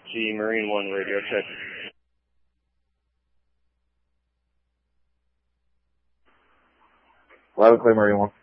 G Marine 1 radio check. Loud and clear, Marine 1.